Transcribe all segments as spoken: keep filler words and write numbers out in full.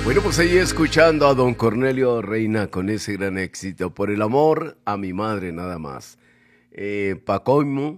Bueno, pues ahí escuchando a don Cornelio Reina con ese gran éxito, Por el amor a mi madre nada más. Eh, Pacomio,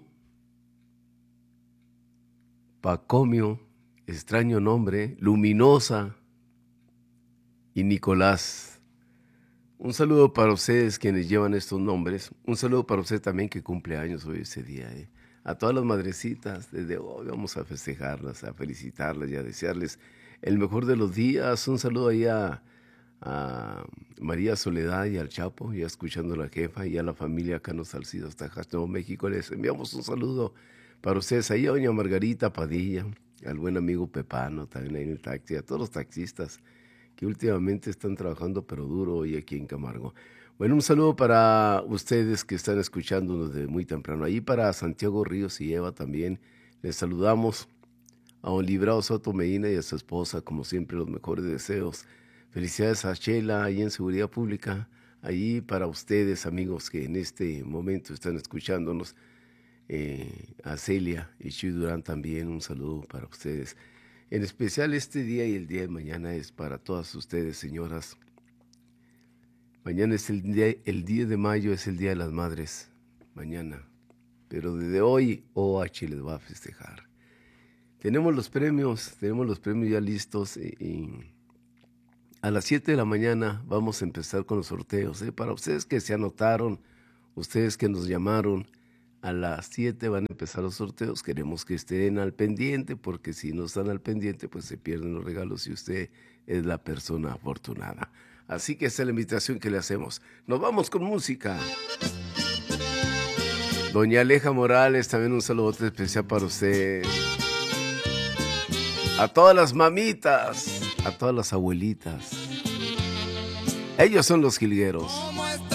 Pacomio, extraño nombre, Luminosa y Nicolás. Un saludo para ustedes quienes llevan estos nombres. Un saludo para usted también que cumple años hoy ese día. ¿eh? A todas las madrecitas, desde hoy vamos a festejarlas, a felicitarlas y a desearles el mejor de los días. Un saludo ahí a, a María Soledad y al Chapo, ya escuchando a la jefa y a la familia Cano Salcido hasta Nuevo México. Les enviamos un saludo para ustedes. Ahí a doña Margarita Padilla, al buen amigo Pepano, también ahí en el taxi, a todos los taxistas que últimamente están trabajando pero duro hoy aquí en Camargo. Bueno, un saludo para ustedes que están escuchándonos desde muy temprano. Ahí para Santiago Ríos y Eva también les saludamos. A don Librado Soto Medina y a su esposa, como siempre, los mejores deseos. Felicidades a Chela, ahí en Seguridad Pública. Ahí para ustedes, amigos, que en este momento están escuchándonos. Eh, a Celia y Chuy Durán también, un saludo para ustedes. En especial este día y el día de mañana es para todas ustedes, señoras. Mañana es el día, el diez de mayo, es el Día de las Madres. Mañana. Pero desde hoy O H les va a festejar. Tenemos los premios, tenemos los premios ya listos y, y a las siete de la mañana vamos a empezar con los sorteos. ¿eh? Para ustedes que se anotaron, ustedes que nos llamaron, a las siete van a empezar los sorteos. Queremos que estén al pendiente, porque si no están al pendiente, pues se pierden los regalos y usted es la persona afortunada. Así que esa es la invitación que le hacemos. Nos vamos con música. Doña Aleja Morales, también un saludote especial para usted. A todas las mamitas, a todas las abuelitas. Ellos son los jilgueros.